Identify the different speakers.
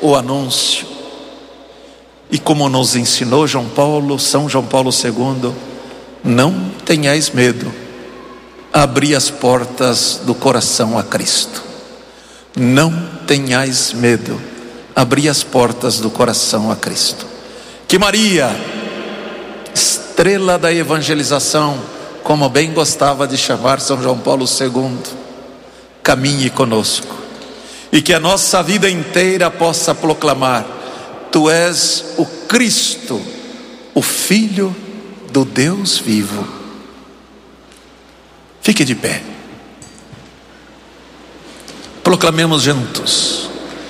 Speaker 1: o anúncio. E como nos ensinou São João Paulo II, não tenhais medo, abri as portas do coração a Cristo. Não tenhais medo, abri as portas do coração a Cristo. Que Maria, estrela da evangelização, como bem gostava de chamar São João Paulo II, caminhe conosco, e que a nossa vida inteira possa proclamar: Tu és o Cristo, o Filho do Deus vivo. Fique de pé, proclamemos juntos.